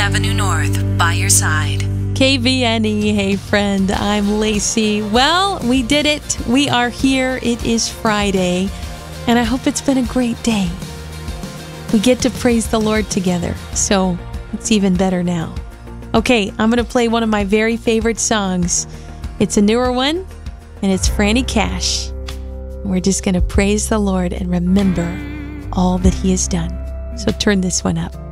Avenue North, by your side. KVNE, hey friend, I'm Lacey. Well, we did it. We are here. It is Friday, and I hope it's been a great day. We get to praise the Lord together, so it's even better now. Okay, I'm going to play one of my very favorite songs. It's a newer one, and it's Franny Cash. We're just going to praise the Lord and remember all that He has done. So turn this one up.